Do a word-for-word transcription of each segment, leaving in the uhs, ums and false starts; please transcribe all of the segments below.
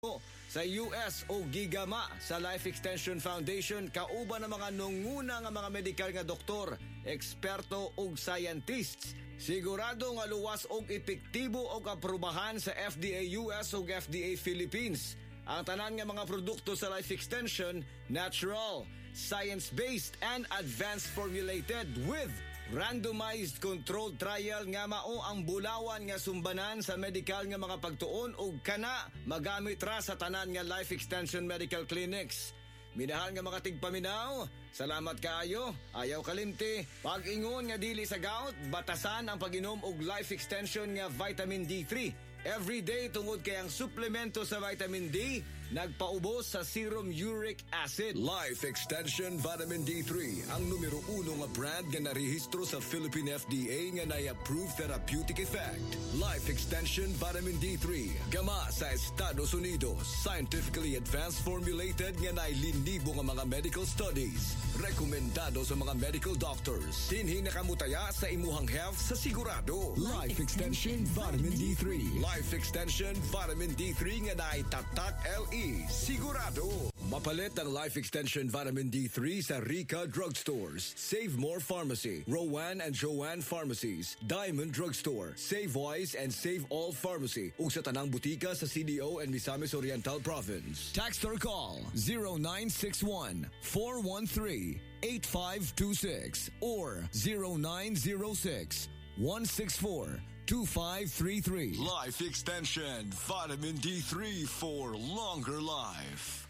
sa U S o gigama sa Life Extension Foundation kauban ng mga nunguna nga mga medikal nga doktor, eksperto ug scientists. Sigurado nga luwas og epektibo og aprubahan sa F D A U S ug F D A Philippines. Ang tanan nga mga produkto sa Life Extension, natural, science-based and advanced formulated with randomized controlled trial nga mao ang bulawan nga sumbanan sa medical nga mga pagtuon ug kana magamit ra sa tanan nga Life Extension Medical Clinics. Minahal nga mga tigpaminaw, salamat kaayo, ayaw kalimti. Pag-ingon nga dili sa gout, batasan ang pag-inom og Life Extension nga vitamin D three. Every day tungod kay ang suplemento sa vitamin D nagpaubos sa serum uric acid. Life Extension Vitamin D three, ang numero uno nga brand nga narehistro sa Philippine F D A nga na-approved therapeutic effect. Life Extension Vitamin D three, gama sa Estados Unidos, scientifically advanced formulated nga nailinibo nga mga medical studies. Rekomendado sa mga medical doctors. Dinhi nakamutaya sa imuhang health sa sigurado. Life Extension Vitamin D three. Life Extension Vitamin D three nga naitatak L E. Sigurado. Mapalit ang Life Extension Vitamin D three sa Rica Drugstores, Save More Pharmacy, Rowan and Joanne Pharmacies, Diamond Drugstore, Save Wise and Save All Pharmacy ug sa tanang butika sa C D O and Misamis Oriental Province. Text or call zero nine six one, four one three, eight five two six or zero nine zero six, one six four, two five three three. Life Extension Vitamin D three for longer life.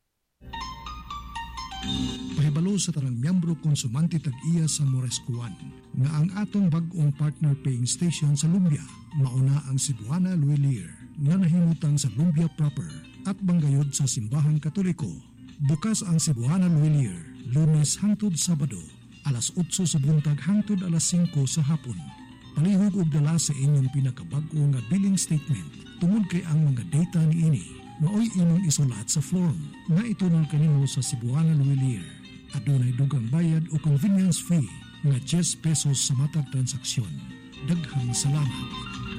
Pahibalo sa tanang miyembro konsumante tag-iya sa Morescuan nga ang atong bag-ong partner paying station sa Lumbia mauna ang Cebuana Luilier nga nahimutang sa Lumbia proper at banggayod sa Simbahang Katoliko. Bukas ang Cebuana Luilier Lunes hangtod Sabado alas otso sa buntag hangtod alas singko sa hapon. Palihog og dala sa inyong pinakabag-o nga billing statement tungod kay ang mga data niini maoy imong isulat sa form nga itunol kanimo sa Cebuana Luilier. Adunay dugang bayad o convenience fee nga ten pesos sa matag transaksyon. Daghang salamat.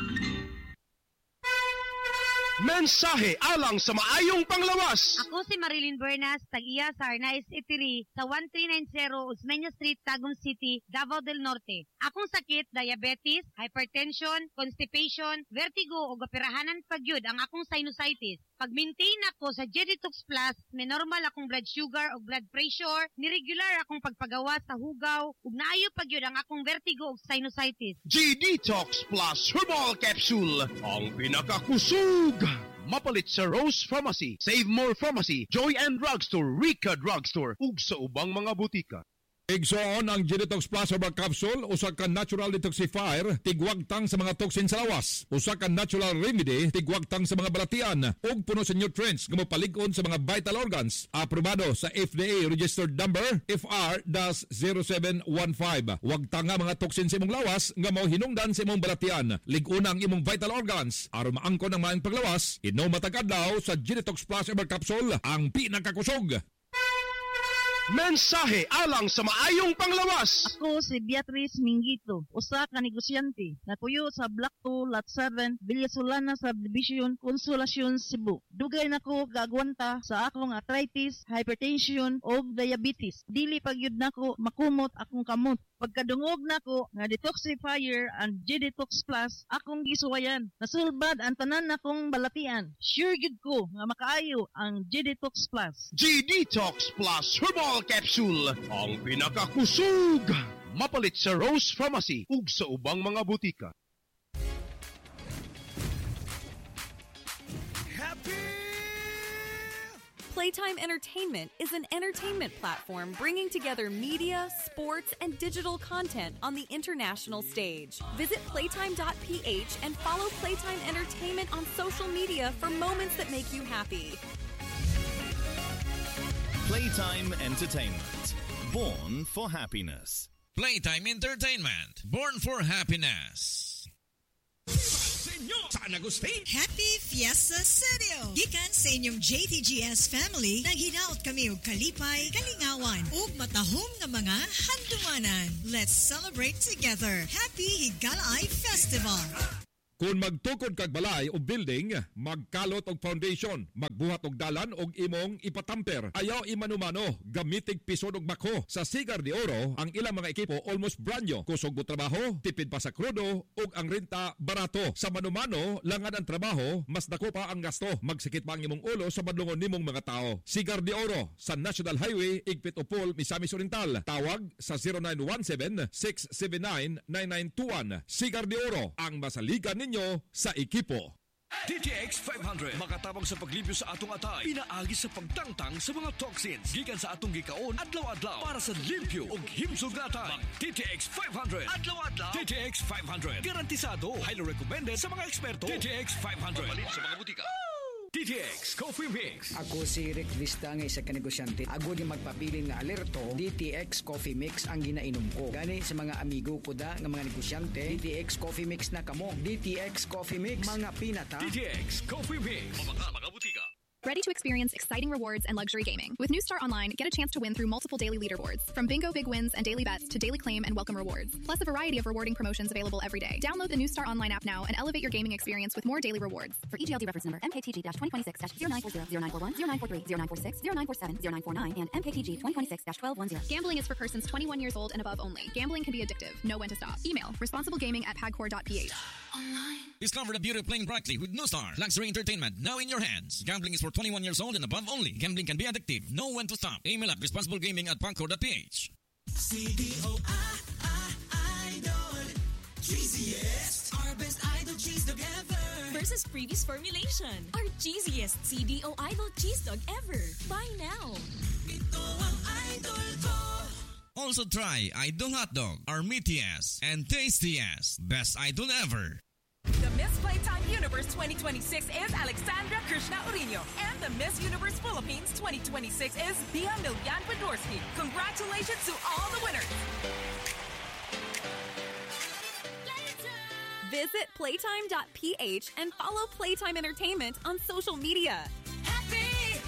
Mensahe alang sa maayong panglawas. Ako si Marilyn Bernas, tag-iya sa Arnaiz Eatery sa thirteen ninety Osmeña Street, Tagum City, Davao del Norte. Akong sakit, diabetes, hypertension, constipation, vertigo o operahanan pagyud ang akong sinusitis. Pag-maintain ako sa G-Detox Plus, may normal akong blood sugar o blood pressure, niregular akong pagpagawa sa hugaw, ug naayo pagyud ang akong vertigo o sinusitis. G-Detox Plus Herbal Capsule, ang pinakakusog. Mapalit sa Rose Pharmacy, Save More Pharmacy, Joy and Drugstore, Rica Drugstore, ug sa ubang mga butika. Igsoon ang G-Detox Plus Herbal Capsule, usa ka natural detoxifier, tigwagtang sa mga toxin sa lawas. Usa ka natural remedy, tigwagtang sa mga balatian, ug puno sa nutrients nga mopalig-on sa mga vital organs. Aprobado sa F D A registered number F R zero seven one five. Wagtang nga mga toxin sa imong lawas nga mao hinungdan sa imong balatian. Lig-on ang imong vital organs. Aron maangkon ang maayong paglawas, inom matag adlaw sa G-Detox Plus Herbal Capsule, ang pinakakusog. Mensahe alang sa maayong panglawas. Ako si Beatrice Mingito, usa ka negosyante, natuyo sa Block two, Lot seven, Villasolana Subdivision, Consolacion, Cebu. Dugay nako gagwanta sa akong arthritis, hypertension o diabetes. Dili pagyud nako makumot akong kamot. Pagkadungog nako nga detoxifier and G-Detox Plus, akong gisuwayan. Nasulbad ang tanan nakong balatian. Sure gid ko nga makaayo ang G-Detox Plus. G-Detox Plus Herbal Capsule, ang pinakakusog. Mapalit sa Rose Pharmacy ug sa ubang mga butika. Playtime Entertainment is an entertainment platform bringing together media, sports, and digital content on the international stage. Visit playtime dot p h and follow Playtime Entertainment on social media for moments that make you happy. Playtime Entertainment, born for happiness. Playtime Entertainment, born for happiness. San Agustin. Happy Fiesta Studio! Gikan sa inyong J T G S family, naghinaot kami og kalipay, kalingawan, ug matahom nga mga handumanan. Let's celebrate together. Happy Higalay Festival! Kung magtukod kag balay o building, magkalot og foundation, magbuhat og dalan og imong ipatamper. Ayaw imanumano, gamitig pisod og bako. Sa Cigar de Oro, ang ilang mga ekipo almost brand new. Kusog mo trabaho, tipid pa sa krudo, ug ang renta barato. Sa manumano, langad ang trabaho, mas dako pa ang gasto. Magsikit pa ang imong ulo sa madlungon nimong mga tao. Cigar de Oro, sa National Highway, Igpit Upol, Misamis Oriental. Tawag sa zero nine one seven, six seven nine, nine nine two one. Cigar de Oro, ang masaligan ninyo sa ekipo. D T X five hundred makatabang sa paglibyo sa atong atay, pinaagi sa pagtangtang sa mga toxins gikan sa atong gikaon adlaw-adlaw para sa limpyo ug himsog nga atay. D T X five hundred adlaw-adlaw. D T X five hundred garantisado, highly recommended sa mga eksperto. D T X five hundred mabalin sa mga butika. D T X Coffee Mix. Ako si Rick Vista nga isa ka negosyante. Ako di magpabilin nga alerto, D T X Coffee Mix ang ginainom ko. Gani sa mga amigo ko da nga mga negosyante, D T X Coffee Mix na kamo. D T X Coffee Mix, mga pinata. D T X Coffee Mix. Mabaka mga butika. Ready to experience exciting rewards and luxury gaming? With New Star Online, get a chance to win through multiple daily leaderboards, from bingo big wins and daily bets to daily claim and welcome rewards, plus a variety of rewarding promotions available every day. Download the New Star Online app now and elevate your gaming experience with more daily rewards. For E G L D reference number M K T G twenty twenty-six zero nine four zero, zero nine four one, zero nine four three, zero nine four six, zero nine four seven, zero nine four nine, and M K T G twenty twenty-six twelve ten. Gambling is for persons twenty-one years old and above only. Gambling can be addictive. Know when to stop. Email responsiblegaming at pagcor dot p h. Discover the beauty of playing brightly with New Star. Luxury entertainment now in your hands. Gambling is for twenty-one years old and above only. Gambling can be addictive. Know when to stop. Email at responsiblegaming at pagcor dot p h. C D O I, I, Idol. Cheesiest. Our best idol cheese dog ever. Versus previous formulation. Our cheesiest C D O Idol cheese dog ever. Buy now. Ito ang idol ko. Also try Idol Hot Dog, our meatiest and tastiest. Best idol ever. The Miss Playtime Universe twenty twenty-six is Alexandra Krishna Urino, and the Miss Universe Philippines twenty twenty-six is Bia Milyan Podorski. Congratulations to all the winners! Visit playtime dot p h and follow Playtime Entertainment on social media. Happy!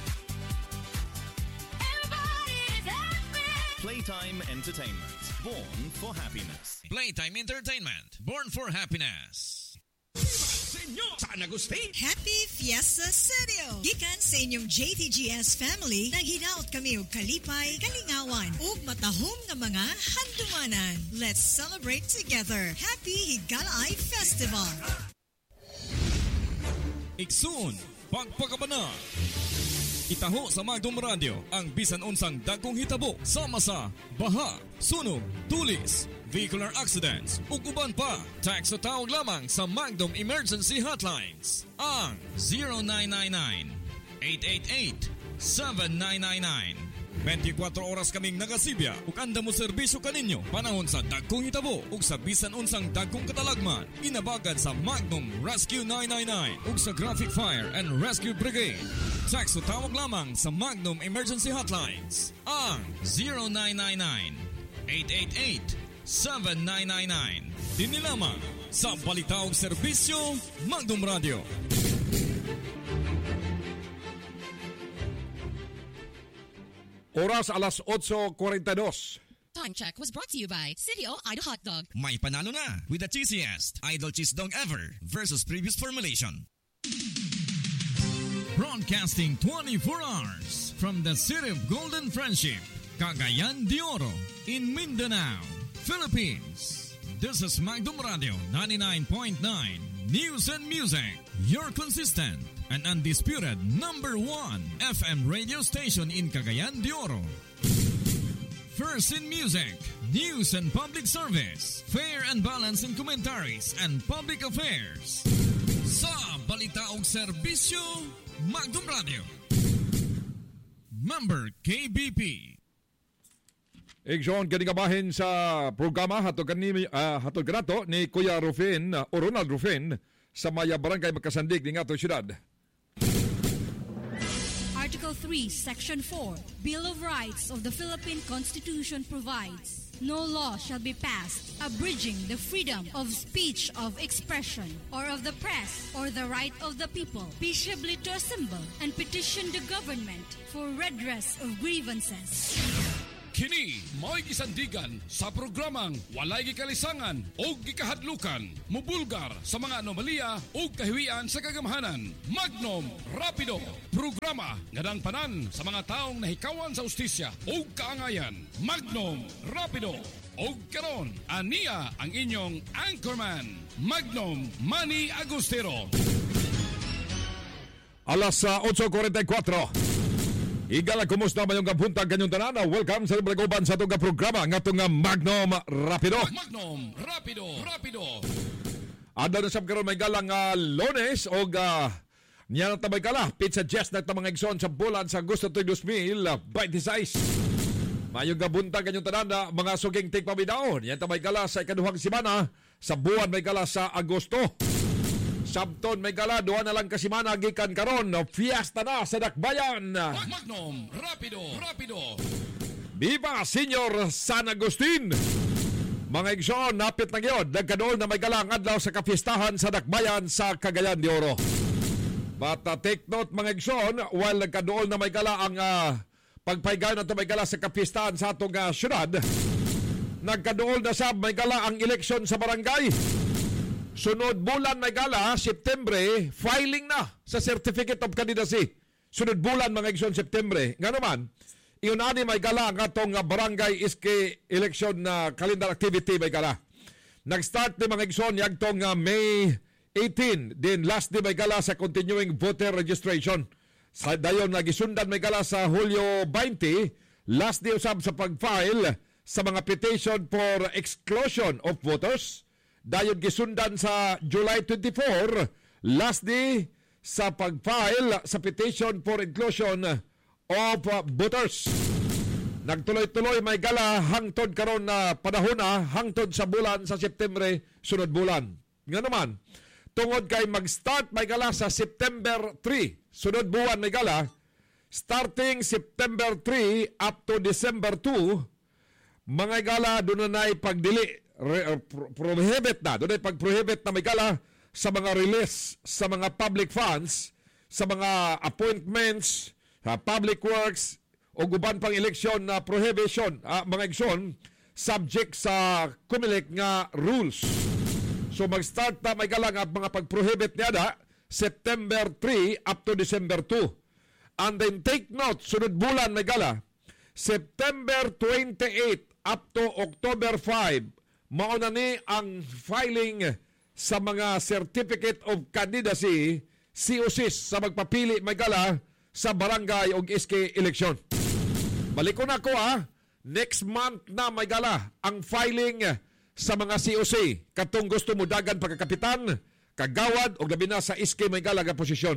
Everybody's happy! Playtime Entertainment. Born for happiness. Playtime Entertainment. Born for happiness. San Agustin. Happy Fiesta Studio! Gikan sa inyong J T G S family, naghinaot kami og kalipay, kalingawan, ug matahom nga mga handumanan. Let's celebrate together. Happy Higalay Festival! Iksun, pagpakabana. Itaho sa Magdom Radio ang bisan unsang dagkong hitabo sama sa baha, sunog, tulis, vehicular accidents ug uban pa. Text o tawag lamang sa Magdom Emergency Hotlines ang zero nine nine nine, eight eight eight, seven nine nine nine. twenty-four oras kaming nagasibya ug anda mo serbisyo kaninyo panahon sa dagkong hitabo ug sa bisan unsang dagkong katalagman. Inabagan sa Magnum Rescue nine nine nine ug sa Graphic Fire and Rescue Brigade. Text o tawag lamang sa Magnum Emergency Hotlines ang zero nine nine nine, eight eight eight, seven nine nine nine. Dini lamang sa Balita ug Serbisyo Magnum Radio. Oras alas eight forty-two. Time check was brought to you by City O Idol Hot Dog. May panalo na with the cheesiest Idol cheese dog ever versus previous formulation. Broadcasting twenty-four hours from the city of Golden Friendship, Cagayan de Oro, in Mindanao, Philippines. This is Magdom Radio ninety-nine point nine News and Music, your consistent and undisputed number one F M radio station in Cagayan de Oro. First in music, news and public service, fair and balanced in commentaries and public affairs. Sa Balita ug Serbisyo, Magdom Radio. Member K B P. Igsoon kaningabahin sa programa hatod kanimi uh, hatod kanato ni Kuya Rufin uh, o Ronald Rufin sa Maya Barangay Makasandig ning ato syudad. Article three, Section four, Bill of Rights of the Philippine Constitution provides, no law shall be passed abridging the freedom of speech, of expression, or of the press, or the right of the people peaceably to assemble and petition the government for redress of grievances. K Kini mo'y gisandigan sa programang walay gikalisangan o gikahadlukan, mubulgar sa mga anomalya o kahiwian sa kagamhanan. Magnum Rapido, programa nga dang panan sa mga taong nahikawan sa ustisya o kaangayan. Magnum Rapido. O karon, aniya ang inyong anchorman, Magnum Manny Agustero. Alas uh, eight forty-four. Igala, kumusta ba yung kapuntang kanyong tanana? Welcome sa Libragoban sa itong programa nga itong Magnum Rapido. Magnum Rapido. Rapido. Ada na sab karon may galang uh, Lones o uh, niya na tabay kala. Pizza Jess na tamang egson sa bulan sa Agosto two thousand twenty-six. Mayong kapuntang kanyong tanana, mga suging tigpabidaon. Yan tabay kala sa ikaduhang simana sa buwan may kala sa Agosto. Sabton may gala, duha na lang kasimana gikan karon, fiesta na sa Dakbayan. Magnum Rapido. Rapido. Viva Senior San Agustin. Mga igsoon, napit na gyud nagkadoon na may gala ang adlaw sa kapistahan sa Dakbayan sa Cagayan de Oro. But uh, take note mga igsoon, while nagkadoon na may gala ang uh, pagpaygayon na may gala sa kapistahan sa atong uh, syudad, nagkadoon na sab may gala ang eleksyon sa barangay. Sunod bulan may gala, Septembre, filing na sa Certificate of Candidacy. Sunod bulan mga igsoon, Septembre. Nga naman, iyon ani may gala ang atong barangay iski election na uh, calendar activity may gala. Nag-start ni mga igsoon yagtong uh, May eighteen, din last day may gala sa continuing voter registration. Sa dayon nagisundan may gala sa Hulyo twenty, last day usab sa pag-file sa mga petition for exclusion of voters. Dayon gisundan sa July twenty-four, last day sa pag-file sa petition for inclusion of voters. Nagtuloy-tuloy may gala hangtod karon na panahon na hangtod sa bulan sa September sunod bulan. Nga naman, tungod kay mag-start may gala sa September three, sunod buwan may gala, starting September three up to December two, mga gala doon na na'y pagdili. Re, uh, pro- prohibit na, doon ay pag-prohibit na may gala sa mga release, sa mga public funds, sa mga appointments, uh, public works, o guban pang eleksyon na prohibition, uh, mga eleksyon, subject sa Comelec nga rules. So mag-start na may gala nga mga pag-prohibit niya na September three up to December two. And then take note, sunod bulan may gala, September twenty-eight up to October five, mauna ni ang filing sa mga Certificate of Candidacy, C O C sa magpapili may gala sa barangay o iski eleksyon. Balikon ako ha, next month na may gala ang filing sa mga C O C. Katong gusto mo dagan pagkakapitan, kagawad o gabi na sa iski may gala nga posisyon.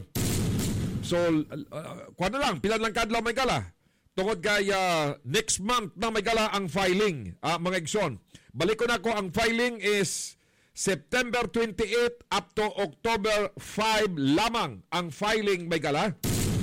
So, uh, kuha na lang, pilan lang kadlaw may gala. Tungod kay uh, next month na may gala ang filing, uh, mga igsoon. Balik ko na ko, ang filing is September twenty-eight up to October five lamang ang filing may gala.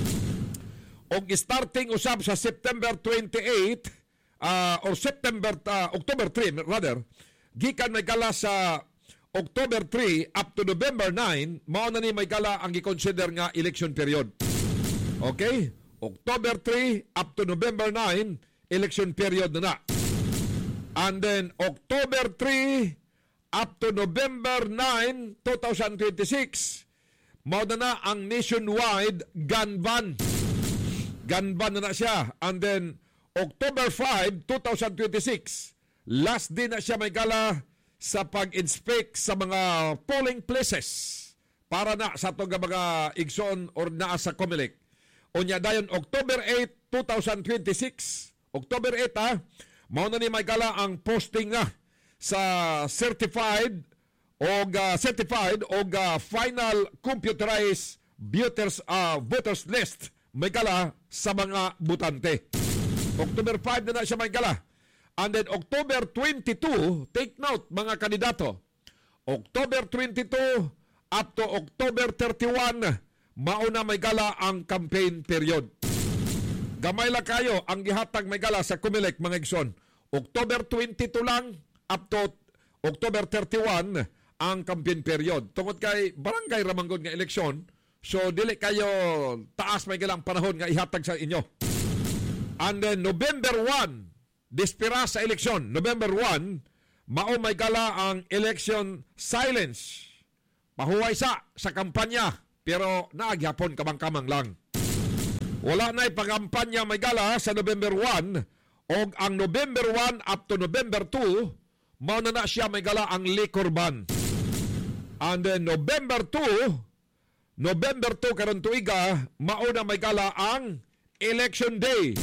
O starting usab sa September twenty-eight uh, or September uh, October three rather, gikan may gala sa October three up to November nine, mao na ni may gala ang gi-consider nga election period. Okay? October three up to November nine, election period na na. And then October three up to November nine, twenty twenty-six, mao na na ang nationwide gun ban. Gun ban na na siya. And then October five, twenty twenty-six, last din na siya may gala sa pag-inspect sa mga polling places para na sa itong mga igsoon or naa sa Comelec. O niya dayon October eight, twenty twenty-six, October eight ha, mao na ni may gala ang posting na sa certified o uh, certified o uh, final computerized voters uh, voters list may gala sa mga butante. October five na na siya may gala. And then October twenty-two, take note mga kandidato, October twenty-two up to October thirty-one, mauna may gala ang campaign period. Gamay lang kayo ang gihatag may gala sa Comelec mga igsoon. October twenty-two lang up to October thirty-one ang campaign period. Tungod kay barangay ramanggod nga eleksyon, so dili kayo taas may galang panahon nga ihatag sa inyo. And then November one, dispira sa eleksyon, November one, mao may gala ang election silence. Pahuway sa sa kampanya, pero naagyapon kamang-kamang lang. Wala na'y pangkampanya may gala sa November one, o ang November one up to November two, mao na na siya may gala ang liquor ban. And then November two, November two karon tuiga, mao na may gala ang election day.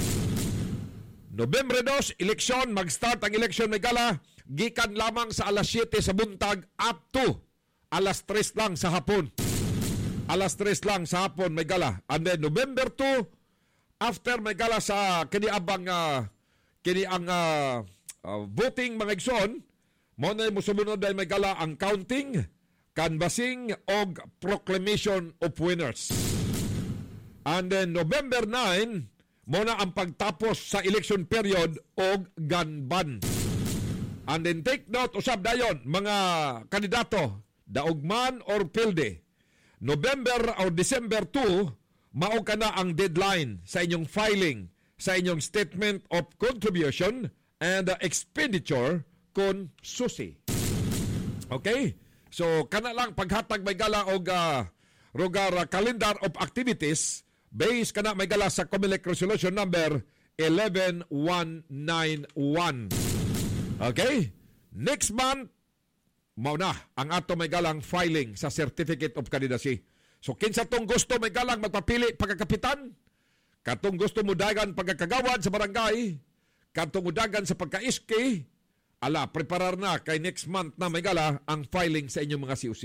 November two, eleksyon, mag-start ang election may gala, gikan lamang sa alas siyete sa buntag up to alas tres lang sa hapon. Alas tres lang sa hapon may gala. And then November two, after may gala sa kini abang uh, kini ang uh, uh, voting mga igsoon, mo na mo sumunod dahil may gala ang counting, canvassing og proclamation of winners. And then November nine, mo na ang pagtapos sa election period og gun ban. And then take note, usab dayon mga kandidato, daugman or pilde, November or December two, mao ka na ang deadline sa inyong filing sa inyong statement of contribution and uh, expenditure kon susi. Okay? So, kana lang paghatag may gala og uh, rogar uh, calendar of activities based kana may gala sa COMELEC Resolution number eleven one ninety-one. Okay? Next month, mao na ang ato may galang filing sa Certificate of Candidacy. So, kinsa tong gusto may galang magpapili pagkakapitan, katong gusto mo dagan pagkakagawad sa barangay, katong udagan sa pagka-iski, ala, preparar na kay next month na may gala ang filing sa inyong mga C O C.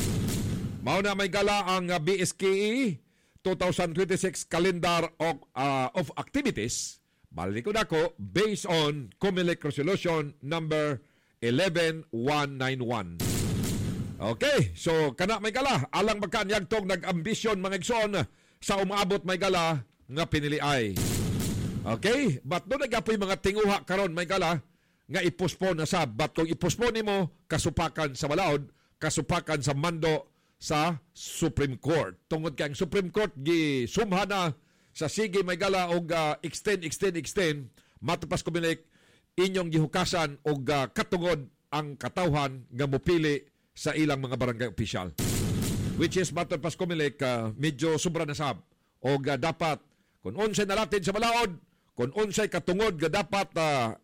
Mao na may gala ang uh, B S K E twenty twenty-six Calendar of, uh, of Activities. Balik ko na ko, based on COMELEC Resolution number eleven one ninety-one. Okay, so kana may gala, alang magkanyag tong nag-ambisyon mga igsoon sa umaabot may gala nga pinili ay. Okay, but doon nagapoy mga tinguha karon may gala nga ipospon na sab. But kung ipospon nimo, kasupakan sa balaod, kasupakan sa mando sa Supreme Court. Tungod kay ang Supreme Court gisumha na sa sige may gala og uh, extend, extend, extend, matapas kumilik inyong gihukasan og uh, katungod ang katawhan nga mopili sa ilang mga barangay opisyal. Which is matapas kumilik uh, medyo sobra na sab. Og uh, dapat kung unsay nalatin sa balaod, kung unsay katungod nga dapat uh,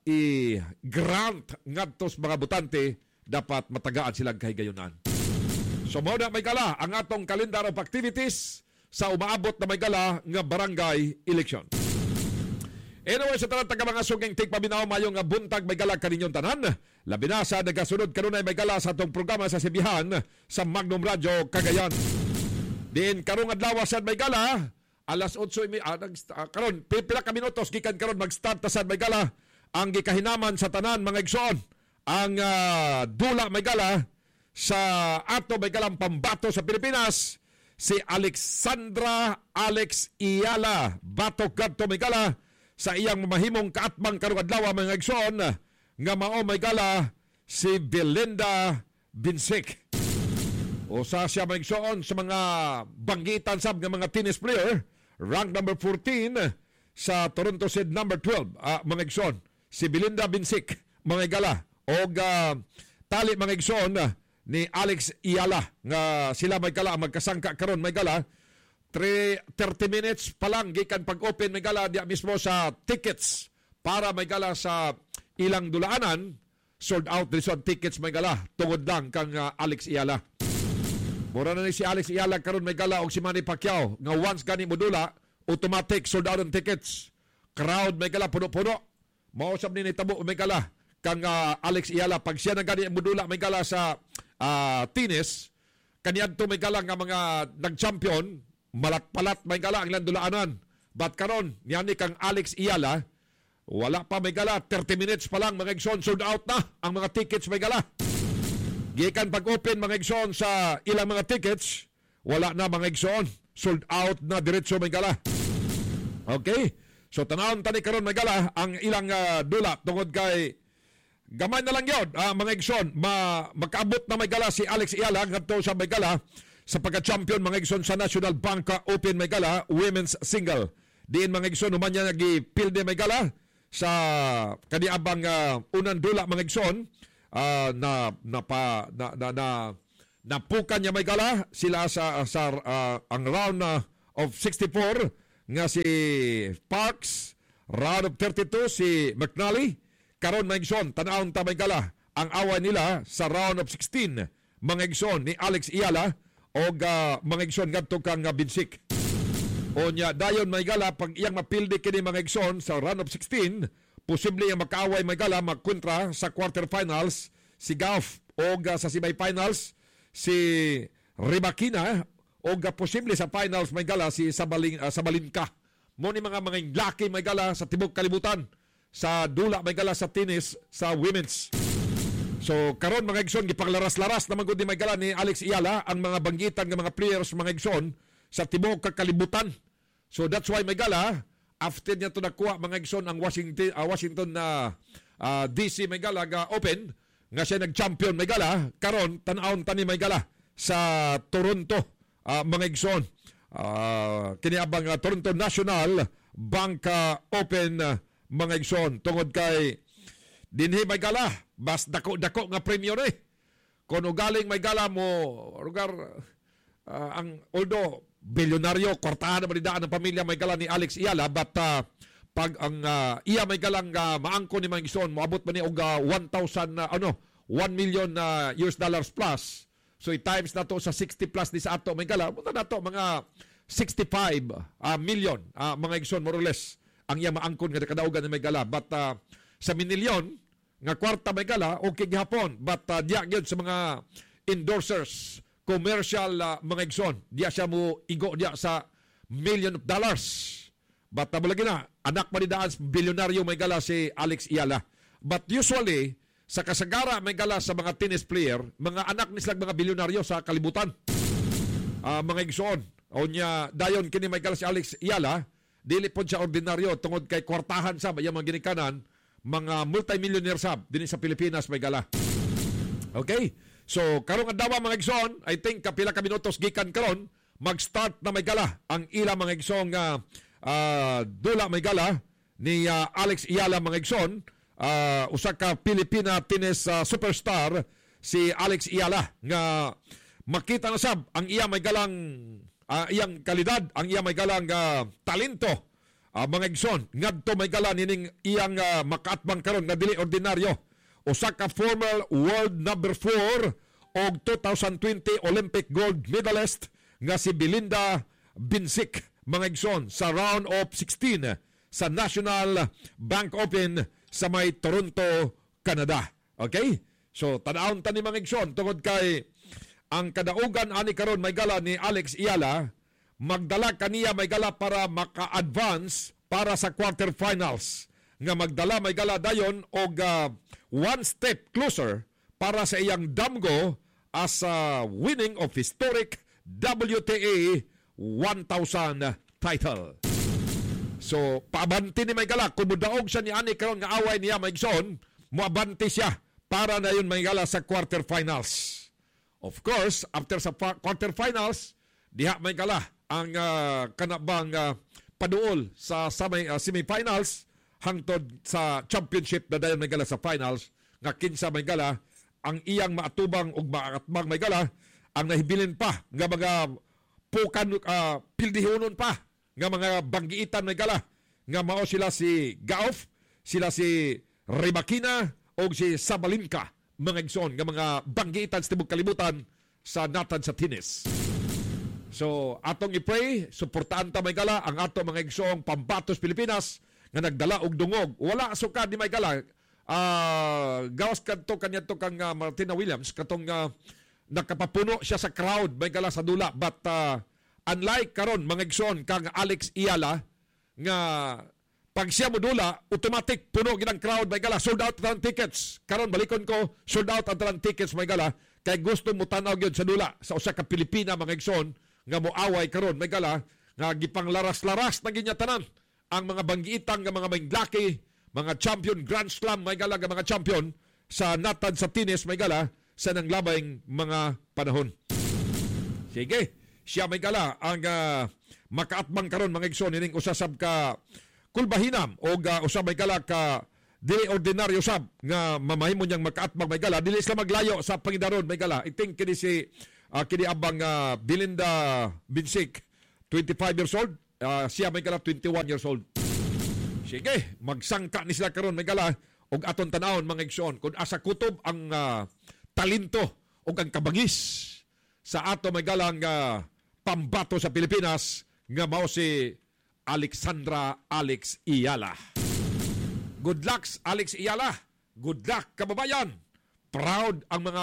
i-grant ngadto sa mga botante, dapat matagaan silang kahigayonan. So mao na may gala ang atong calendar of activities sa umaabot na may gala nga barangay election. Anyway, sa tanan taga mga suging tigpabinaw mayong nga buntag may gala kaninyong tanan. Labi na sa nagasunod kanunay may gala sa atong programa sa Sibihan sa Magnum Radio Cagayan. Din karong adlaw sad may gala alas otso ah, ah, karon pila ka minutos gikan karon mag-start ta sad may gala ang gikahinaman sa tanan mga igsoon. Ang uh, dula may gala sa ato may galang pambato sa Pilipinas, si Alexandra Alex Iyala batok kadto may gala sa iyang mamahimong kaatbang karong adlaw mga igsoon nga mao may gala si Belinda Binsik. O sa siya mga igsoon sa mga banggitan sab nga mga tennis player, rank number fourteen sa Toronto Seed number twelve, uh, mga igsoon si Belinda Binsik mga gala og uh, tali mga igsoon uh, ni Alex Iyala nga sila may gala magkasangka karon may gala thirty minutes pa lang gikan pag-open may gala diya mismo sa tickets para may gala sa ilang dulaanan, sold out din sa tickets may gala tungod lang kang uh, Alex Iyala. Mura na ni si Alex Iyala karon may gala og si Manny Pacquiao nga once gani modula automatic sold out ang tickets. Crowd may gala puno-puno. Mausap ni nitabo may gala kang uh, Alex Iyala pag siya na gani modula may gala sa uh, tennis kaniyadto may gala nga mga nag-champion malat-palat may gala ang landulaanan. But karon niyani kang Alex Iyala wala pa may gala thirty minutes pa lang mga igsoon sold out na ang mga tickets may gala. Gikan pag-open mga igsoon sa ilang mga tickets wala na mga igsoon sold out na diretso may gala. Okay? So tanawon tani karon may gala ang ilang uh, dula tungod kay gamay na lang yun uh, mga igsoon ma makaabot na may gala si Alex Iyala ngadto sa may gala sa pagka-champion mga igsoon sa National Bank Open may gala women's single. Diin mga igsoon human niya nagipilde may gala sa kaniabang uh, unang dula mga igsoon uh, na napa na na, na napukan niya may gala sila sa sa uh, ang round uh, of sixty-four nga si Parks, round of thirty-two si McNally, karon mga igsoon tan-awon ta may gala ang away nila sa round of sixteen mga igsoon ni Alex Iala o uh, mga igsoon ngadto kang uh, Binsik. O nya dayon may gala pag iyang mapildi kini mga igsoon sa round of sixteen, posible yang makaaway may gala magkontra sa quarterfinals si Gauf o uh, sa semifinals si Ribakina o uh, posible sa finals may gala si Sabalin uh, Sabalinka. Mo ni mga mga laki may gala sa tibok kalibutan sa dula may gala sa tennis sa women's. So karon mga igsoon gipanglaras-laras naman gud ni may gala ni Alex Iala ang mga banggitan nga mga players mga igsoon sa tibok kalibutan. So that's why may gala after niya to nakuha mga igsoon ang Washington uh, Washington na uh, uh, D C may gala ga open nga siya nag-champion may gala karon tan-awon tani may gala sa Toronto uh, mga igsoon. Uh, kiniabang uh, Toronto National Bank uh, Open uh, mga igsoon tungod kay dinhi may gala bas dako-dako nga premyo ni. Kung galing may gala mo lugar uh, ang although bilyonaryo, kwartahan na malidaan ng pamilya may gala ni Alex Iala, but uh, pag ang uh, iya may galang uh, maangko ni mga igsoon, moabot man ni og uh, one thousand, uh, ano, one million uh, U S dollars plus. So i-times na to sa sixty plus di sa ato may gala, punta na to mga sixty-five uh, million uh, mga igsoon, more or less, ang iya maangkon nga kadaugan ni may gala. But uh, sa minilyon, nga kwarta may gala, okay gihapon, but uh, diya gyud sa mga endorsers, commercial uh, mga igsoon, diya siya mo igo diya sa million of dollars. But uh, lagi na, anak manidaan bilyonaryo may gala si Alex Iala. But usually, sa kasagara may gala sa mga tennis player, mga anak ni silang mga bilyonaryo sa kalibutan. Uh, mga igsoon. O niya, dayon kini may gala si Alex Iala, dili po siya ordinaryo tungod kay kwartahan sa mayang mga ginikanan, mga multi-millionaire sab din sa Pilipinas may gala. Okay? So, karong adlaw mga igsoon, I think kapila ka minutos gikan karon, mag-start na may gala ang ila mga igsoon nga uh, dula may gala ni uh, Alex Iala mga igsoon, uh, usa ka Pilipina tennis uh, superstar si Alex Iala nga makita na sab ang iya may galang uh, iyang kalidad, ang iya may galang uh, talento uh, mga igsoon ngadto may gala nining iyang uh, makaatbang karon nga dili ordinaryo. Usa ka former world number four o twenty twenty Olympic gold medalist nga si Belinda Binsik mga igsoon sa round of sixteen sa National Bank Open sa may Toronto, Canada. Okay? So, tanawon tani mga igsoon tungod kay ang kadaugan ani karon may gala ni Alex Iala, magdala kaniya may gala para maka-advance para sa quarterfinals. Nga magdala may gala dayon og uh, one step closer para sa iyang damgo as a winning of historic W T A one thousand title. So, paabanti ni may gala. Kung mudaog siya ni ani karon nga away niya may igsoon, muabanti siya para na yun may gala sa quarterfinals. Of course, after sa quarterfinals, diha may gala ang uh, kanabang uh, paduol sa, sa may, uh, semifinals hangtod sa championship na dayon may gala sa finals nga kinsa may gala ang iyang maatubang ug maatbang may gala ang nahibilin pa nga mga pukan uh, pildihonon pa nga mga banggiitan may gala nga mao sila si Gauf, sila si Ribakina o si Sabalinka mga igsoon nga mga banggiitan sa tibok kalibutan sa natad sa tennis. So atong i-pray suportahan ta may gala ang ato mga igsoong pambatos Pilipinas nga nagdala og dungog. Wala sukad ni may gala. Uh, gawas kadto kanya to kang uh, Martina Williams katong uh, nakapapuno siya sa crowd may gala sa dula, but uh, unlike karon mga igsoon kang Alex Iala nga pag siya mo dula automatic puno gid ang crowd may gala, sold out ang tickets. Karon balikon ko, sold out ang tickets may gala kay gusto mo tanaw gyud sa dula sa usa ka Pilipina mga igsoon nga moaway karon may gala nga gipanglaras-laras na ginya tanan ang mga banggiitang nga mga maynglaki, mga champion Grand Slam may gala nga mga champion sa natad sa tennis may gala sa nanglabayng mga panahon. Sige, siya may gala ang uh, makaatbang karon mga igsoon ining usasab ka kulbahinam o uh, usab may gala ka dili ordinaryo sab nga mamahimo niyang makaatbang may gala dili sila maglayo sa pangidaron may gala. I think kini si uh, kini abang uh, Belinda Binsik, twenty-five years old, uh, siya may gala twenty-one years old. Sige, magsangka ni sila karon may gala og aton tanawon mga igsoon kun asa kutob ang uh, talento o ang kabagis sa ato may galang uh, pambato sa Pilipinas nga mao si Alexandra Alex Iyala. Good luck, Alex Iyala. Good luck, kababayan. Proud ang mga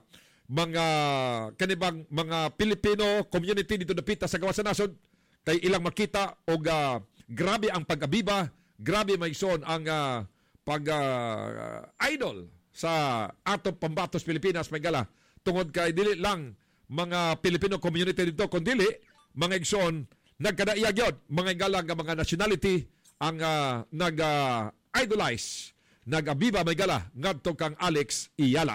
mga kanibang mga Pilipino community dito dapita sa gawas sa nasod kay ilang makita og uh, grabe ang pag-abiba, grabe maigsoon ang uh, pag uh, idol sa atong pambatos Pilipinas may gala tungod kay dili lang mga Filipino community dito kundi mga igsoon nagkadaiya gyud mga gala nga mga nationality ang uh, nag uh, idolize nag-abiba may gala ngadto kang Alex Iyala.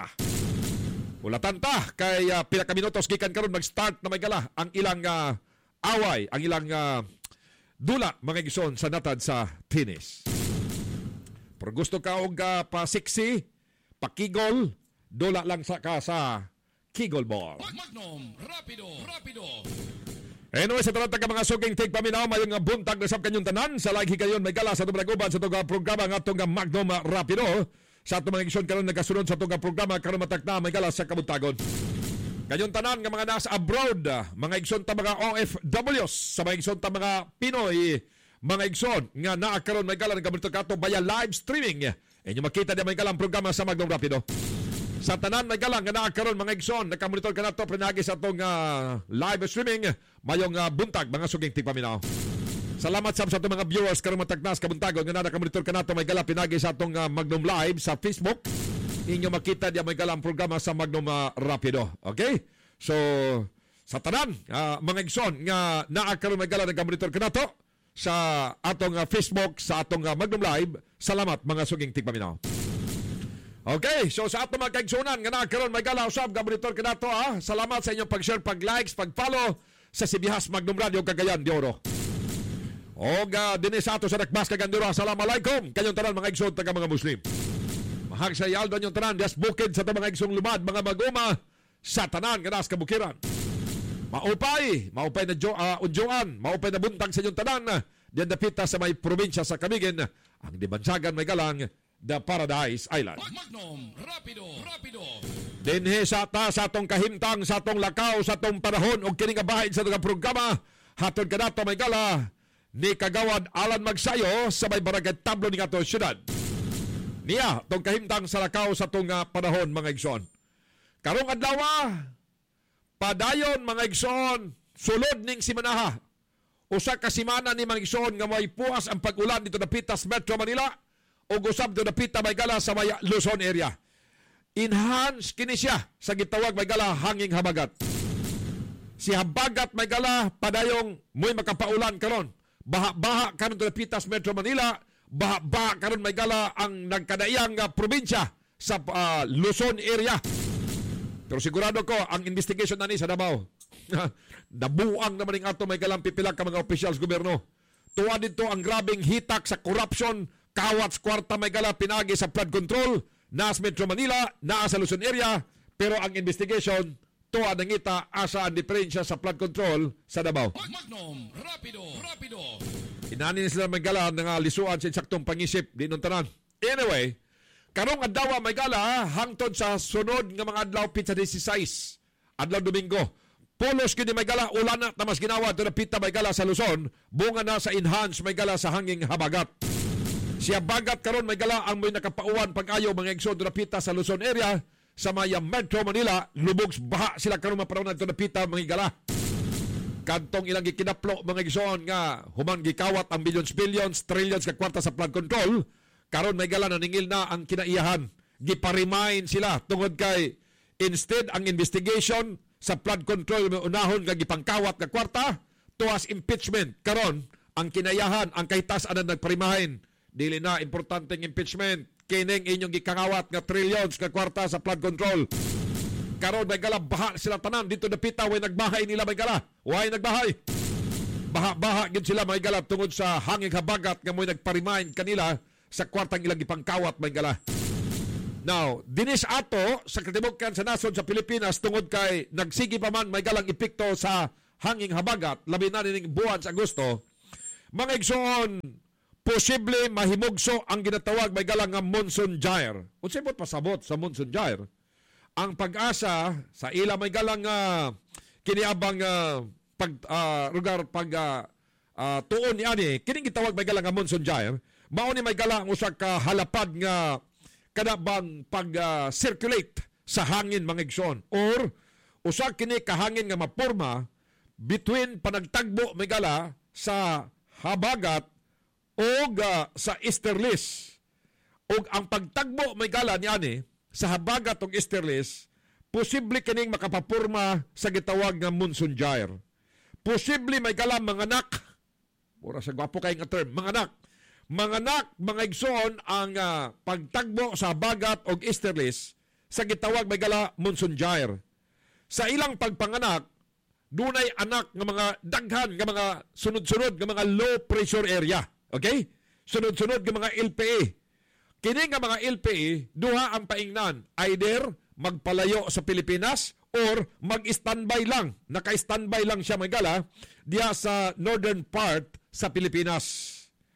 Ulatan ta kay uh, pila ka minutos gikan karon mag-start na may gala ang ilang uh, away, ang ilang uh, dula mga igsoon sa natad sa tennis. Pero gusto ka og uh, pa-sexy, pa-kigol, dula lang sa ka sa kigol ball. Magnum, rapido, rapido. Anyway, sa taranta ka mga suging tig paminaw, mayong nga buntag na sab kanyong tanan, sa lagi kayon may gala sa itong uban sa itong programa nga itong Magnum Rapido. Sa itong mga igsoon karon nagasunod sa itong programa, karon matak na may gala sa kabuntagon. Kanyong tanan nga mga nasa abroad, mga igsoon ta mga O F Ws, sa mga igsoon ta mga Pinoy, mga igsoon nga naakaroon may gala ng kabuntagon kato via live streaming. Inyo makita di may galang programa sa Magnum Rapido. Sa tanan may galang nga naakaroon mga igsoon, nakamonitor ka na ito, pinagi sa itong uh, live streaming, mayong uh, buntag, mga suging tigpaminaw. Salamat sa itong mga viewers, karong matagnas, kabuntagon, nga na nakamonitor ka na ito, may galang pinagi sa itong uh, Magnum Live sa Facebook. Inyo makita di may galang programa sa Magnum uh, Rapido. Okay? So, sa tanan, uh, mga igsoon, nga naakaroon may galang, nakamonitor ka na ito, sa atong uh, Facebook, sa atong uh, Magnum Live. Salamat mga suging tigpaminaw. Okay, so sa atong mga kaigsunan nga nagkaroon may gala usab gabonitor ka nato ah. Salamat sa inyong pag-share, pag-likes, pag-follow sa Sibihas Magnum Radio Cagayan de Oro. Og uh, dinis ato sa Nakbas Cagandura. Assalamualaikum kanyong tanan mga igsoon taga mga Muslim. Mahag sa yaldo nyong tanan dias bukid sa mga igsoong lumad mga maguma sa tanan nga nas kabukiran. Maupay, maupay na jo, uh, unjuan, maupay na buntag sa inyong tanan. Diyan dapita sa may probinsya sa Camiguin, ang dibansagan may galang The Paradise Island. Magnum, rapido, rapido. Dinhi sa ta sa atong kahimtang, sa atong lakaw, sa atong panahon og kini nga bahin sa atong programa hatod kanato may gala ni Kagawad Alan Magsayo sa may barangay Tablo ni atong syudad. Niya tong kahimtang sa lakaw sa atong uh, panahon mga igsoon. Karong adlaw padayon mga igsoon sulod ning simanaha. Usa ka semana ni mga igsoon nga may puas ang pag-ulan dito na Pitas Metro Manila. O gusab do napita may gala sa may Luzon area. Enhance kini siya sa gitawag may gala hanging habagat. Si habagat may gala padayong mo'y makapaulan karon. Baha-baha karon do napitas Metro Manila, baha-baha karon may gala ang nagkadaiyang uh, probinsya sa uh, Luzon area. Pero sigurado ko ang investigation na ni sa Davao. Nabuang naman ng ato may galang pipilak ka mga officials gobyerno. Tuwa dito ang grabing hitak sa corruption. Kawat kwarta may gala pinagi sa flood control, naas Metro Manila, naas sa Luzon area, pero ang investigation, tuwa nangita asa ang diferensya sa flood control sa Davao. Magnum, rapido, rapido. Inani sila may gala nga lisuan sa insaktong pangisip, di nun tanan. Anyway, karong adlaw may gala hangtod sa sunod nga mga adlaw pizza dieciséis, adlaw Domingo. Pulos kini may gala ulan na mas ginawa to na pita may gala sa Luzon, bunga na sa enhance may gala sa hanging habagat. Siya bagat karon may gala ang may nakapauwan pag-ayo mga igsoon napita sa Luzon area sa maya Metro Manila lubog baha sila karon maparawon nagto napita mga gala. Kantong ilang gikinaplo mga igsoon nga human gikawat ang billions billions trillions ka kwarta sa flood control karon may gala naningil na ang kinaiyahan. Gipa-remind sila tungod kay instead ang investigation sa flood control may unahon nga gipangkawat nga kwarta tuwas impeachment karon ang kinayahan ang kahitasan na nagparimahin. Dili na importanteng impeachment. Kining inyong gikangawat nga trillions nga kwarta sa flood control. Karon may gala baha sila tanan dito napita way nagbahay nila may gala. Way nagbahay. baha-baha gid sila may gala tungod sa hangin habagat nga mo'y nagpa-remind kanila sa kwartang ilang ipangkawat may gala. Now, dinis ato sa katibukan sa nasod sa Pilipinas tungod kay nagsigi pa man may galang epekto sa hanging habagat labi na ning buwan sa Agosto. Mga igsoon, posible mahimugso ang ginatawag may galang nga monsoon gyre. Unsay bot pasabot sa monsoon gyre? Ang pag-asa sa ila may galang uh, kiniabang uh, pag uh, lugar pag uh, uh, tuon ni ani kining gitawag may galang nga monsoon gyre. Mao ni may galang usa ka halapad nga kada bang pag-circulate uh, sa hangin mga igsoon or usa kini kahangin nga maporma between panagtagbo may gala sa habagat o uh, sa easterlies. O ang pagtagbo may gala ni ani sa habagat o easterlies, posible kining makapapurma sa gitawag nga monsoon gyre. Posible may gala manganak, mura sa gwapo kay nga term, manganak. Manganak, mga igsoon, ang uh, pagtagbo sa habagat o easterlies sa gitawag may gala monsoon gyre. Sa ilang pagpanganak, dunay anak ng mga daghan ng mga sunod-sunod ng mga low pressure area. Okay? Sunod-sunod ng mga L P A. Kini nga mga L P A, duha ang paingnan. Either magpalayo sa Pilipinas or mag-standby lang. Naka-standby lang siya may gala diya sa northern part sa Pilipinas.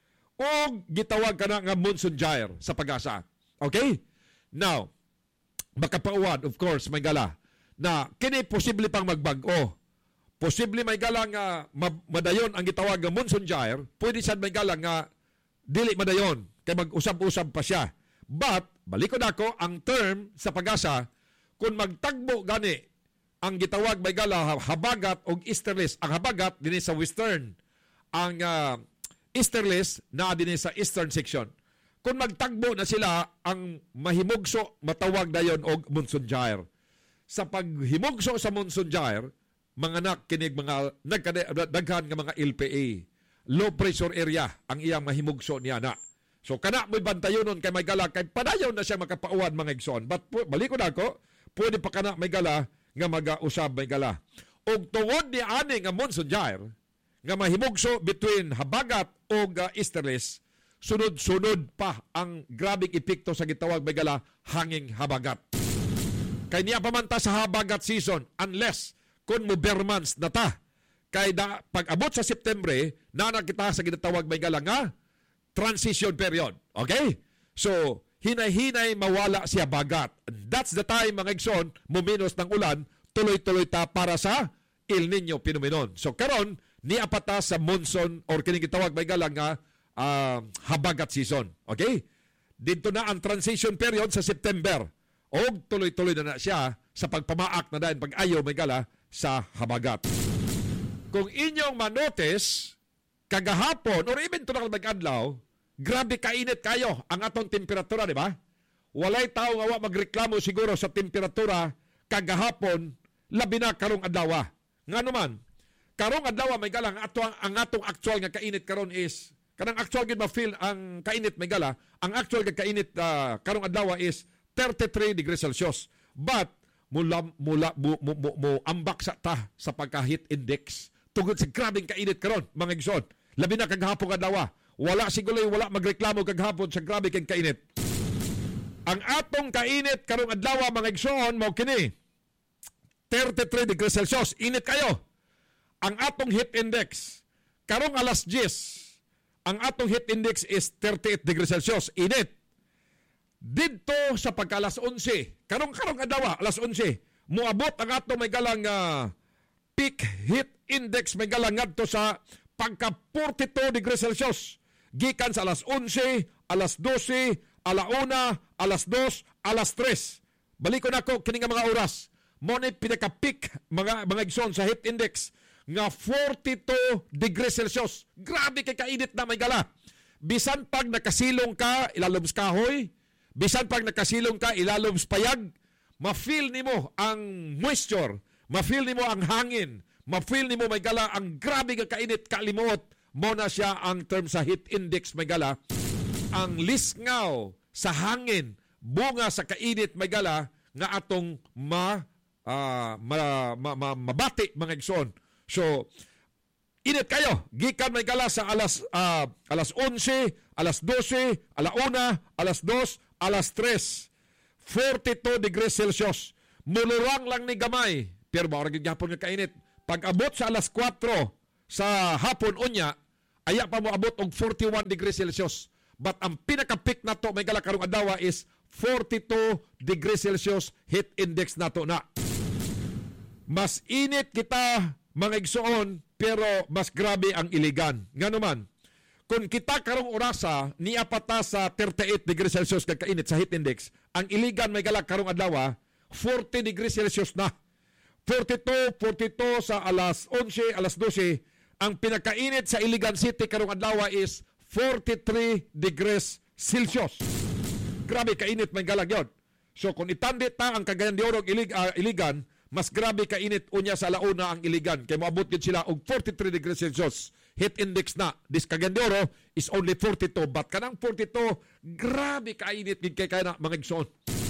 O gitawag ka na nga monsoon gyre sa pag-asa. Okay? Now, makapauwad, of course, may gala, na kini posible pang magbago. Posible may gala nga madayon ang gitawag nga monsoon gyre, pwede sad may gala nga dili madayon, kay mag-usab-usab pa siya. But, balikod ako, ang term sa pag-asa, kung magtagbo gani, ang gitawag may gala habagat o easterlies, ang habagat din sa western, ang uh, easterlies na din sa eastern section. Kung magtagbo na sila, ang mahimugso matawag dayon og monsoon gyre. Sa paghimugso sa monsoon gyre, mga anak kinig mga nagkadaghan nga mga L P A, low pressure area ang iyang mahimugso niya na. So kana mo'y bantayonon kay may gala kay padayon na siya makapauwan mga igsoon. But baliko na ako, pwede pa kana may gala nga mag-usab may gala. Og tungod ni ani nga monsoon gyre nga mahimugso between habagat o uh, easterlies, sunod-sunod pa ang grabing epekto sa gitawag may gala hanging habagat. Kay niya pamanta sa habagat season unless kung mo bermans na ta. Kay da, pag abot sa September, nanak kita sa ginatawag may gala nga transition period. Okay? So, hinay-hinay mawala siya bagat. And that's the time mga igsoon, muminos ng ulan, tuloy-tuloy ta para sa El Nino phenomenon. So, karon ni apata sa monsoon or kining gitawag may gala nga uh, habagat season. Okay? Dito na ang transition period sa September. O tuloy-tuloy na na siya sa pagpamaak na dahil pag-ayaw may gala sa habagat. Kung inyong manotice, kagahapon or even to na mag-adlaw, grabe kainit kayo ang atong temperatura, di ba? Walay tao nga wa magreklamo siguro sa temperatura kagahapon, labi na karong adlaw. Nga naman, karong adlaw may gala, ang atong, ang atong actual nga kainit karon is, kanang actual gid ma-feel ang kainit may gala, ang actual nga kainit uh, karong adlaw is thirty-three degrees Celsius. But, mula mula mo, mo, mo, mo ambak sa ta sa pagka-heat index tungod sa grabing kainit karon mga igsoon. Labi na kagahapon adlaw. Wala siguro wala magreklamo kagahapon sa grabe kang kainit. Ang atong kainit karong adlaw mga igsoon mao kini thirty-three degrees Celsius. Init kayo. Ang atong heat index karong alas diyes, ang atong heat index is thirty-eight degrees Celsius. Init. Dito sa pagka alas onse, karong-karong adlaw, alas onse, muabot ang ato may galang uh, peak heat index may galang ngadto sa pagka forty-two degrees Celsius. Gikan sa alas onse, alas dose, alauna, alas dos, alas tres. Baliko na ko kini nga mga oras. Mo ni pinaka-peak mga mga igsoon sa heat index nga forty-two degrees Celsius. Grabe kay kainit na may gala. Bisan pag nakasilong ka, ilalom sa kahoy, bisan pag nakasilong ka, ilalom sa payag, ma-feel nimo ang moisture, ma-feel nimo ang hangin, ma-feel nimo may gala ang grabe nga kainit, kalimot. Mo na siya ang term sa heat index may gala. Ang lisngaw sa hangin, bunga sa kainit may gala nga atong ma, uh, ma, ma, ma mabati mga igsoon. So, Init kayo. Gikan may gala sa alas uh, alas onse, alas dose, alauna, alas dos, alas tres. forty-two degrees Celsius. Mulurang lang ni gamay. Pero mauragin gapon nga kainit. Pag abot sa alas kwatro sa hapon unya, aya pa mo abot og forty-one degrees Celsius. But ang pinaka-peak na to may gala karong adlaw is forty-two degrees Celsius heat index na to na. Mas init kita mga igsoon, pero mas grabe ang Iligan. Nga naman, kung kita karong orasa, niya pata sa thirty-eight degrees Celsius kagkainit sa heat index, ang Iligan may galak karong adlaw, forty degrees Celsius na. forty-two, forty-two sa alas onse, alas dose, ang pinakainit sa Iligan City karong adlaw is forty-three degrees Celsius. Grabe kainit may galak yun. So kung itandit ta ang Cagayan de Oro Ilig, uh, Iligan, mas grabe kainit unya sa launa ang Iligan. Kaya maabot yun sila og forty-three degrees Celsius. Heat index na. This Cagayan de Oro is only forty-two. But kanang forty-two, grabe kainit din kay kaya na mga igsoon.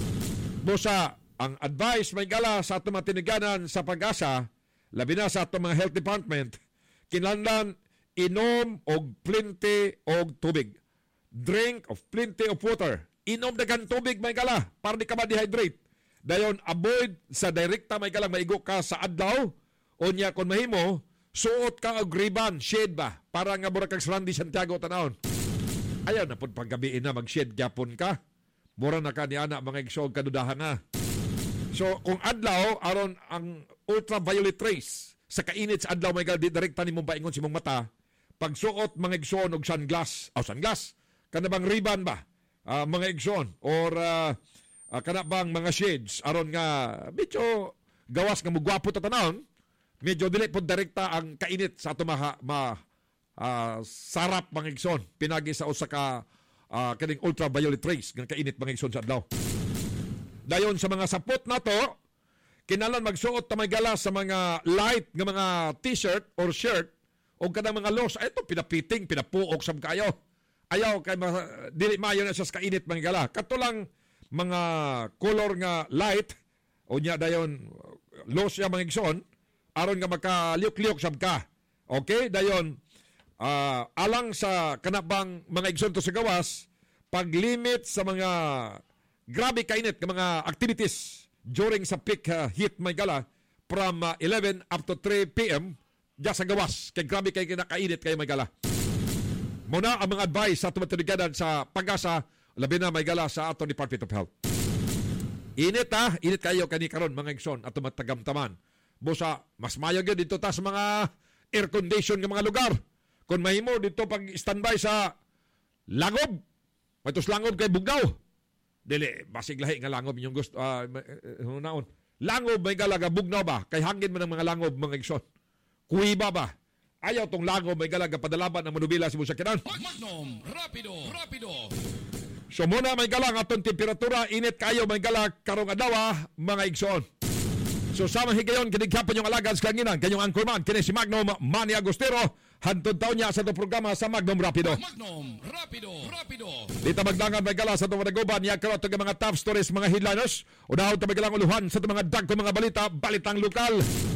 Busa, ang advice may gala sa atong matiniganan sa Pag-asa, labi na sa atong mga health department, kinahanglan inom og plenty og tubig. Drink of plenty of water. Inom dagan tubig may gala para di ka ma-dehydrate. Dayon avoid sa direkta may galang maigo ka sa adlaw. Unya kon mahimo, suot ka og ribbon, shade ba, para nga mura kag Randy Santiago tanawon. Ayaw na pud paggabiin na mag-shade gyapon ka. Mura na ka ni ana mga igsog kadudahan na. So kung adlaw aron ang ultraviolet rays sa kainit sa adlaw may gal di direkta nimo paingon si mong mata, pagsuot mga igsoon og sunglass, aw sunglass, kana bang ribbon ba? Uh, mga igsoon or uh, Uh, kana bang mga shades aron nga medyo gawas nga mugwapo ta tanawon, medyo dili pod direkta ang kainit sa ato ma, ma uh, sarap mga igsoon pinagi sa usa ka uh, kaning ultraviolet rays nga kainit mga igsoon sa adlaw. Dayon sa mga sapot nato, kinahanglan magsuot ta may gala sa mga light nga mga t-shirt or shirt o kanang mga loss. Ay ito pinapiting, pinapuok sab kayo. Ayaw kay ma, dili maayo na sa kainit mga gala. Kato lang mga color nga light o niya dayon low siya mga igsoon aron nga makaliuk-liuk sab ka. Okay, dayon uh, alang sa kanabang mga igsoon to sa gawas, paglimit sa mga grabe kainit nga mga activities during sa peak uh, heat may gala from uh, eleven up to three p.m. diya sa gawas kay grabe kay kinakainit kay may gala. Muna ang mga advice sa tumatuniganan sa Pag-asa, labi na may gala sa ato Department of Health. Init ha, init kayo kani karon mga igsoon at matagamtaman. Busa, mas mayo gyud dito ta sa mga air condition nga mga lugar. Kung mahimo dito pag standby sa langob, matos langob kay bugnaw. Dili, basig lahi nga langob inyong gusto. Uh, naon. Langob may gala nga bugnaw ba? Kay hangin man ang mga langob mga igsoon. Kuiba ba? Ayaw tong langob may gala nga padalaban ang manubila sa busa kinan. Magnum, rapido, rapido. So muna may galang atong temperatura, init kayo may galang karong adlaw mga igsoon. So sama higayon kinighapan yung alagan sa kanginan, kanyong anchorman, kini si Magnum Manny Agostero, hantod taon niya sa itong programa sa Magnum Rapido. Magnum Rapido, Rapido. Dito magdangan may galang sa itong managoban, niya karoon itong mga top stories, mga headliners, unahon ito may galang uluhan sa itong mga dagko mga balita, balitang lokal.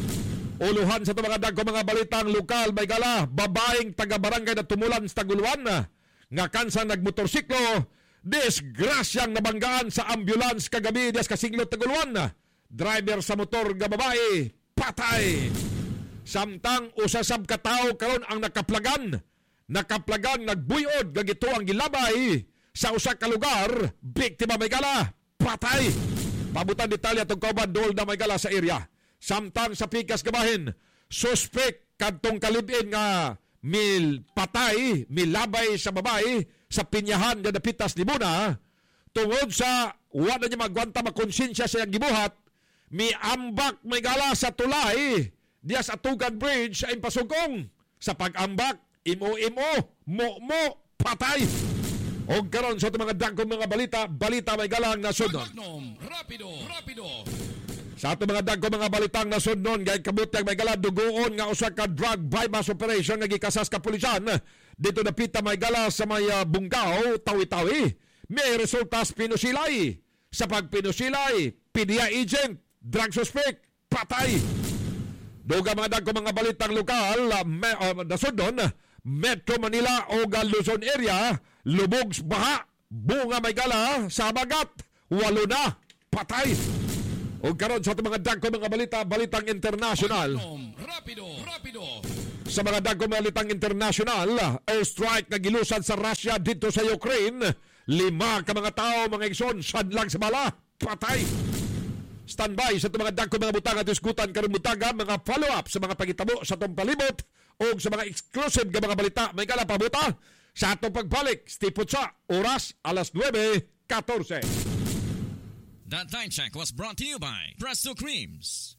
Uluhan sa itong mga dagko mga balitang lokal, may gala, babaeng taga-barangay na tumulan sa Taguluan, nga kansang nagmotorsiklo, disgrasyang nabanggaan sa ambulance kagabi dias kasinglot Taguluan. Driver sa motor nga babae, patay. Samtang usasab ka tao karon ang nakaplagan. Nakaplagan nagbuyod gagito ang gilabay sa usa ka lugar, biktima may gala, patay. Pabutan detalya tong kauban dol na may gala sa area. Samtang sa Pikas Gabahin, suspect kadtong kalibin nga mil patay, milabay sa babae sa pinyahan nga napitas ni Muna tungod sa wala niya magwanta makonsensya sa iyang gibuhat, mi ambak may gala sa tulay diya sa Tugan Bridge sa impasugong. Sa pag-ambak, imo-imo, mo-mo, patay. O karon sa mga dagkong mga balita, balita may galang na sudnon. Rapido, rapido. Sa ato mga dagko mga balitang nasod nun, gayet kabutyag may gala dugoon nga usa ka drug bypass operation nga gikasas ka pulisan. Dito napita may gala sa may uh, Bungkaw, Tawi-Tawi. May resultas pinusilay. Sa pagpinusilay, P D A agent, drug suspect, patay. Duga mga dagko mga balitang lokal, uh, me, uh, nasundon, Metro Manila o Luzon area, lubog baha, bunga may gala, sa bagat, walo na, patay. O karon sa mga dagko mga balita, balitang international. Rapido, rapido. Sa mga dagko mga balitang international, airstrike na gilusan sa Russia dito sa Ukraine, lima ka mga tao, mga igsoon, sadlang sa bala, patay. Standby sa itong mga dagko mga butang at iskutan karon butaga, mga follow-up sa mga pagitabo sa itong palibot o sa mga exclusive nga mga balita may kala pabuta sa itong pagbalik. Stipot sa oras alas nuwebe fourteen. That time check was brought to you by Presto Creams.